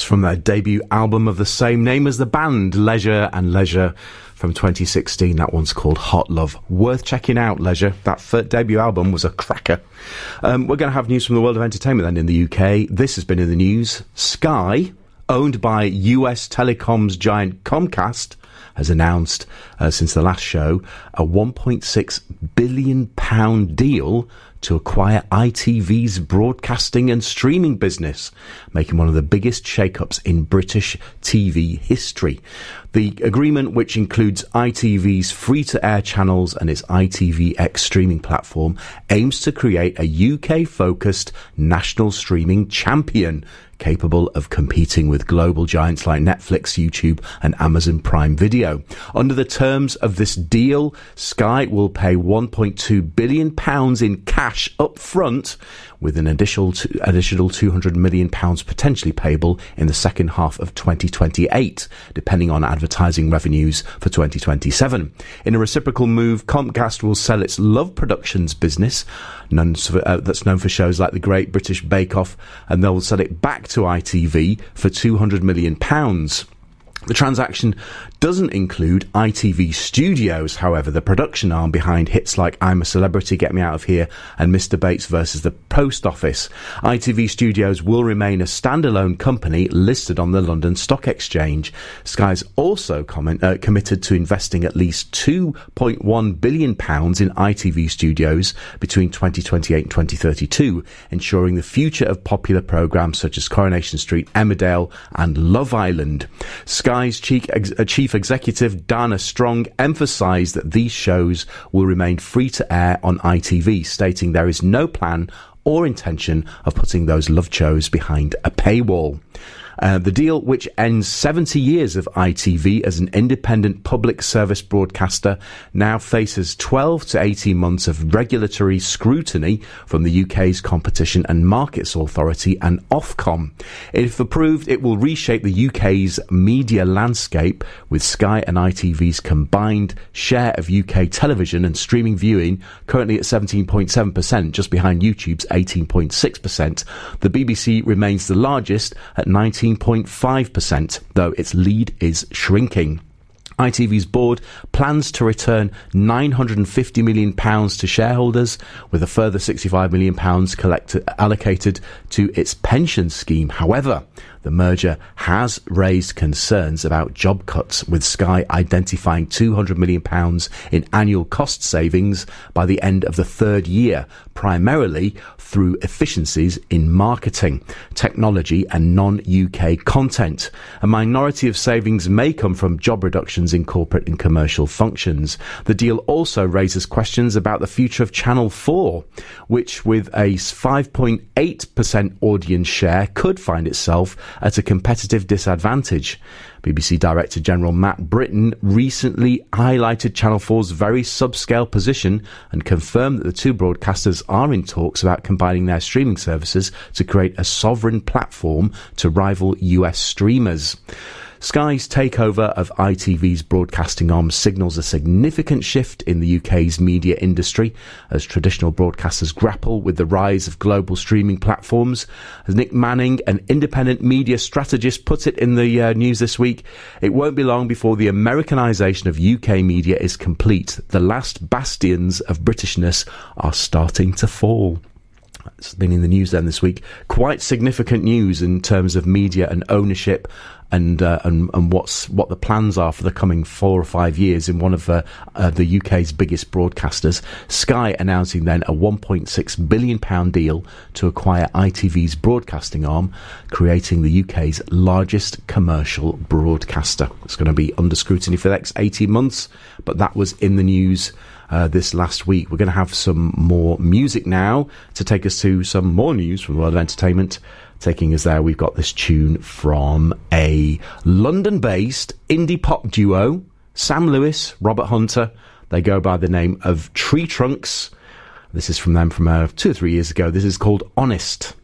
It's from their debut album of the same name as the band, Leisure and Leisure, from 2016. That one's called Hot Love. Worth checking out, Leisure. That debut album was a cracker. We're going to have news from the world of entertainment then in the UK. This has been in the news. Sky, owned by US telecoms giant Comcast, has announced, since the last show, a £1.6 billion deal to acquire ITV's broadcasting and streaming business, making one of the biggest shake-ups in British TV history. The agreement, which includes ITV's free-to-air channels and its ITVX streaming platform, aims to create a UK-focused national streaming champion capable of competing with global giants like Netflix, YouTube and Amazon Prime Video. Under the terms of this deal, Sky will pay £1.2 billion in cash up front, with an additional £200 million potentially payable in the second half of 2028, depending on advertising revenues for 2027. In a reciprocal move, Comcast will sell its Love Productions business, that's known for shows like The Great British Bake Off, and they'll sell it back to ITV for £200 million. The transaction doesn't include ITV Studios, however, the production arm behind hits like I'm a Celebrity, Get Me Out of Here and Mr. Bates versus the Post Office. ITV Studios will remain a standalone company listed on the London Stock Exchange. Sky's also committed to investing at least £2.1 billion in ITV Studios between 2028 and 2032, ensuring the future of popular programmes such as Coronation Street, Emmerdale and Love Island. Sky's chief executive Dana Strong emphasised that these shows will remain free to air on ITV, stating there is no plan or intention of putting those love shows behind a paywall. The deal, which ends 70 years of ITV as an independent public service broadcaster, now faces 12 to 18 months of regulatory scrutiny from the UK's Competition and Markets Authority and Ofcom. If approved, it will reshape the UK's media landscape, with Sky and ITV's combined share of UK television and streaming viewing currently at 17.7%, just behind YouTube's 18.6%. The BBC remains the largest at 19.5%, though its lead is shrinking. ITV's board plans to return £950 million to shareholders, with a further £65 million allocated to its pension scheme. However, the merger has raised concerns about job cuts, with Sky identifying £200 million in annual cost savings by the end of the third year, primarily through efficiencies in marketing, technology and non-UK content. A minority of savings may come from job reductions in corporate and commercial functions. The deal also raises questions about the future of Channel 4, which with a 5.8% audience share could find itself at a competitive disadvantage. BBC Director General Matt Britton recently highlighted Channel 4's very subscale position and confirmed that the two broadcasters are in talks about combining their streaming services to create a sovereign platform to rival US streamers. Sky's takeover of ITV's broadcasting arm signals a significant shift in the UK's media industry as traditional broadcasters grapple with the rise of global streaming platforms. As Nick Manning, an independent media strategist, put it in the news this week, it won't be long before the Americanisation of UK media is complete. The last bastions of Britishness are starting to fall. It's been in the news then this week. Quite significant news in terms of media and ownership and what the plans are for the coming 4 or 5 years in one of the UK's biggest broadcasters. Sky announcing then a £1.6 billion deal to acquire ITV's broadcasting arm, creating the UK's largest commercial broadcaster. It's going to be under scrutiny for the next 18 months, but that was in the news this last week. We're going to have some more music now to take us to some more news from the world of entertainment. Taking us there, we've got this tune from a London-based indie pop duo, Sam Lewis, Robert Hunter. They go by the name of Tree Trunks. This is from them from 2 or 3 years ago. This is called Honest.